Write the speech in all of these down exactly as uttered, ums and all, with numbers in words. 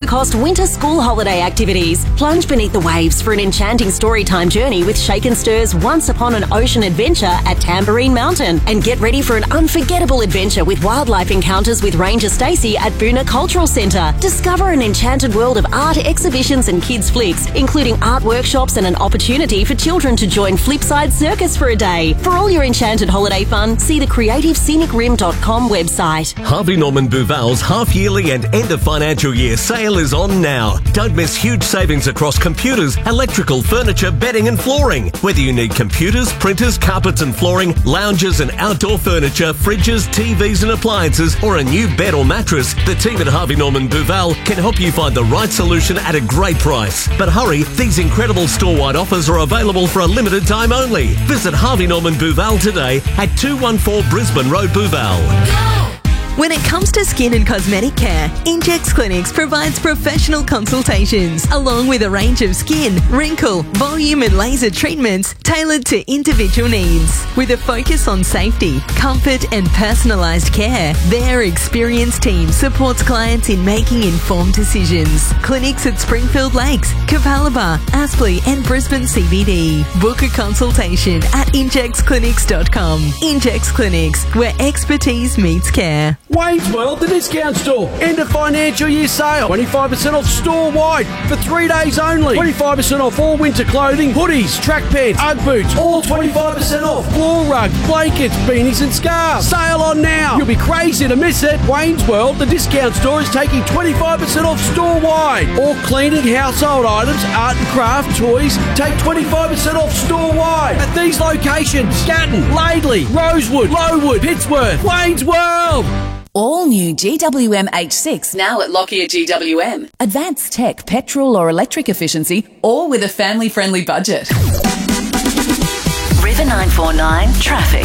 no-cost winter school holiday activities. Plunge beneath the waves for an enchanting storytime journey with Shake and Stir's Once Upon an Ocean adventure at Tambourine Mountain. And get ready for an unforgettable adventure with wildlife encounters with Ranger Stacey at Boona Cultural Centre. Discover an enchanted world of art, exhibitions and kids' flicks, including art workshops and an opportunity for children to join Flipside Circus for a day. For all your enchanted holiday fun, see the creative scenic rim dot com website. Harvey Norman Buval's half-yearly and end-of-financial year sale is on now. Don't miss huge savings across computers, electrical, furniture, bedding and flooring. Whether you need computers, printers, carpets and flooring, lounges and outdoor furniture, fridges, T Vs and appliances, or a new bed or mattress, the team at Harvey Norman Buval can help you find the right solution at a great price. But hurry, these incredible store-wide offers are available for a limited time only. Visit Harvey Norman Buval today at two one four Brisbane Road, Buval. When it comes to skin and cosmetic care, Injex Clinics provides professional consultations along with a range of skin, wrinkle, volume and laser treatments tailored to individual needs. With a focus on safety, comfort and personalised care, their experienced team supports clients in making informed decisions. Clinics at Springfield Lakes, Cavalaba, Aspley and Brisbane C B D. Book a consultation at injex clinics dot com. Injex Clinics, where expertise meets care. Wayne's World, the discount store. End of financial year sale. twenty-five percent off store-wide for three days only. twenty-five percent off all winter clothing, hoodies, track pants, Ugg boots, all twenty-five percent off. Floor rugs, blankets, beanies and scarves. Sale on now. You'll be crazy to miss it. Wayne's World, the discount store, is taking twenty-five percent off store-wide. All cleaning, household items, art and craft, toys, take twenty-five percent off store-wide. At these locations: Gatton, Laidley, Rosewood, Lowood, Pittsworth. Wayne's World. All new G W M H six now at Lockyer G W M. Advanced tech, petrol or electric efficiency, all with a family-friendly budget. River nine four nine traffic.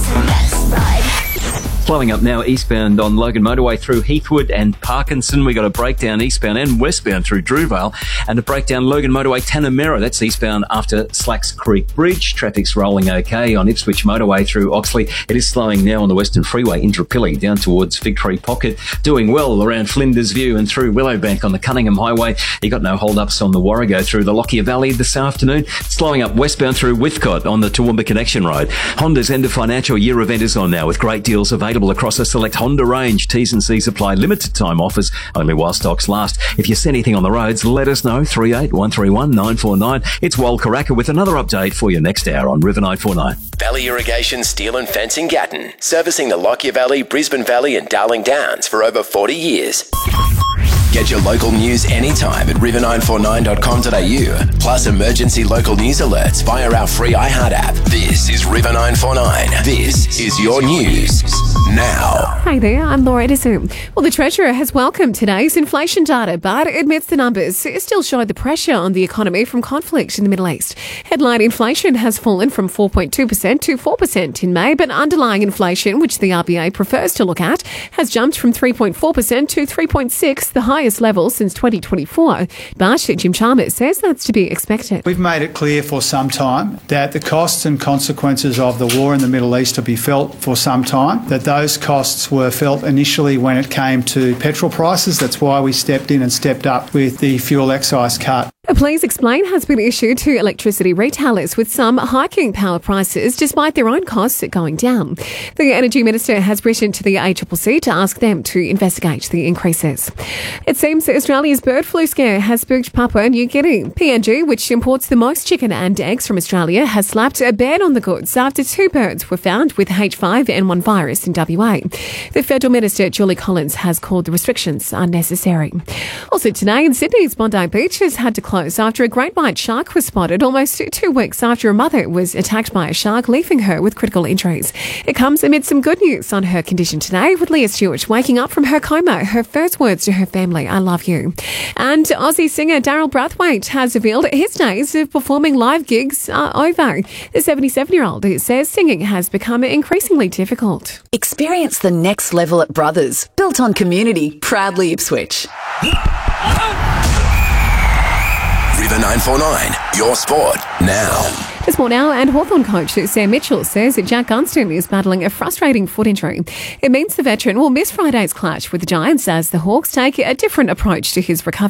Flowing up now eastbound on Logan Motorway through Heathwood and Parkinson. We got a breakdown eastbound and westbound through Drewvale, and a breakdown Logan Motorway Tanamera. That's eastbound after Slacks Creek Bridge. Traffic's rolling okay on Ipswich Motorway through Oxley. It is slowing now on the Western Freeway into Rapilli down towards Fig Tree Pocket. Doing well around Flinders View and through Willowbank on the Cunningham Highway. You got no hold-ups on the Warrego through the Lockyer Valley this afternoon. Slowing up westbound through Withcott on the Toowoomba Connection Road. Honda's end of financial year event is on now with great deals available across a select Honda range. T's and C's apply. Limited time offers only while stocks last. If you see anything on the roads, let us know. three eight one three one nine four nine. It's Wal Karaka with another update for you next hour on River nine four nine. Valley Irrigation Steel and Fencing Gatton, servicing the Lockyer Valley, Brisbane Valley and Darling Downs for over forty years. Get your local news anytime at river nine four nine dot com dot a u, plus emergency local news alerts via our free iHeart app. This is River nine four nine. This is your news now. Hi there, I'm Laura Edison. Well, the Treasurer has welcomed today's inflation data, but admits the numbers still show the pressure on the economy from conflict in the Middle East. Headline inflation has fallen from four point two percent to four percent in May, but underlying inflation, which the R B A prefers to look at, has jumped from three point four percent to three point six percent, the highest level since twenty twenty-four. But Jim Chalmers says that's to be expected. We've made it clear for some time that the costs and consequences of the war in the Middle East will be felt for some time, that those costs were felt initially when it came to petrol prices. That's why we stepped in and stepped up with the fuel excise cut. A Please Explain has been issued to electricity retailers, with some hiking power prices despite their own costs going down. The Energy Minister has written to the A C C C to ask them to investigate the increases. It seems Australia's bird flu scare has spooked Papua New Guinea. P N G, which imports the most chicken and eggs from Australia, has slapped a ban on the goods after two birds were found with H five N one virus in W A. The Federal Minister, Julie Collins, has called the restrictions unnecessary. Also today in Sydney's Bondi Beach has had to close after a great white shark was spotted almost two weeks after a mother was attacked by a shark, leaving her with critical injuries. It comes amid some good news on her condition today, with Leah Stewart waking up from her coma. Her first words to her family, "I love you." And Aussie singer Daryl Brathwaite has revealed his days of performing live gigs are over. The seventy-seven-year-old says singing has become increasingly difficult. Experience the next level at Brothers, built on community, proudly Ipswich. River nine four nine, your sport now. This morning now, and Hawthorn coach Sam Mitchell says that Jack Gunston is battling a frustrating foot injury. It means the veteran will miss Friday's clash with the Giants as the Hawks take a different approach to his recovery.